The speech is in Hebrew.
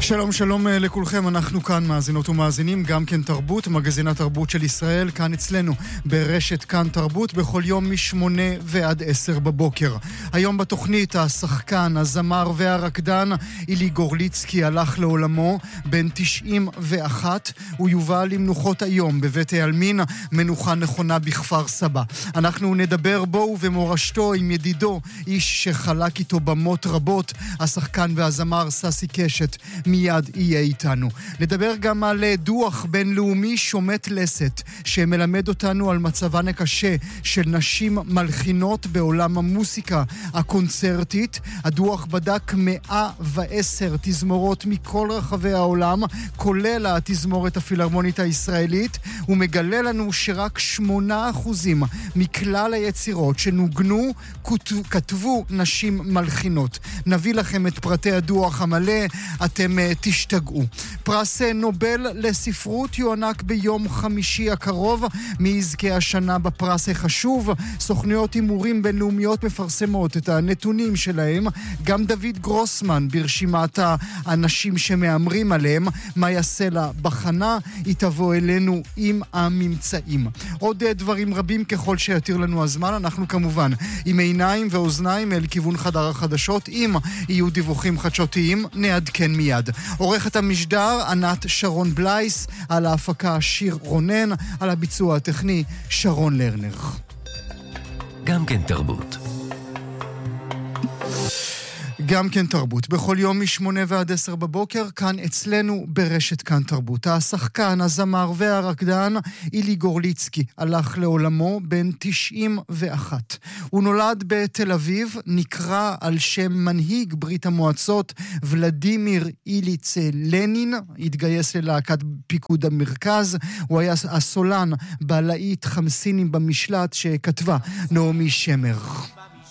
שלום שלום לכולכם, אנחנו כאן מאזינות ומאזינים, גם כן תרבות, מגזין התרבות של ישראל, כאן אצלנו ברשת כאן תרבות, בכל יום מ8 ועד 10 בבוקר. היום בתוכנית השחקן, הזמר והרקדן אילי גורליצקי הלך לעולמו, בן 91, הוא יובא למנוחות היום בבית העלמין, מנוחה נכונה בכפר סבא. אנחנו נדבר בו ובמורשתו עם ידידו, איש שחלק איתו במות רבות, השחקן והזמר ססי קשת, מיד יהיה איתנו. נדבר גם על דוח בינלאומי שומט לסת, שמלמד אותנו על מצבן הקשה של נשים מלחינות בעולם המוסיקה הקונצרטית. הדוח בדק 110 תזמורות מכל רחבי העולם, כולל התזמורת הפילהרמונית הישראלית, ומגלה לנו שרק 8% מכלל היצירות שנוגנו כתבו נשים מלחינות. נביא לכם את פרטי הדוח המלא, אתם תשתגעו. פרס נובל לספרות יוענק ביום חמישי הקרוב, מיזכי השנה בפרס החשוב. סוכנויות הימורים בינלאומיות מפרסמות את הנתונים שלהם, גם דוד גרוסמן ברשימת האנשים שמאמרים עליהם. מאיה סלע בחנה, היא תבוא אלינו עם הממצאים. עוד דברים רבים ככל שיתיר לנו הזמן, אנחנו כמובן עם עיניים ואוזניים אל כיוון חדר החדשות, אם יהיו דיווחים חדשותיים נעדכן מיד. עורכת המשדר ענת שרון בלייס, על ההפקה שיר רונן, על הביצוע הטכני שרון לרנר. גם כן תרבות. גם כן תרבות, בכל יום מ8 ועד 10 בבוקר, כאן אצלנו ברשת כאן תרבות. השחקן, הזמר והרקדן אילי גורליצקי הלך לעולמו בן 91. הוא נולד בתל אביב, נקרא על שם מנהיג ברית המועצות ולדימיר איליץ לנין, התגייס ללהקת פיקוד המרכז. הוא היה הסולן בלהיט חמסינים במשלט שכתבה נעמי שמר.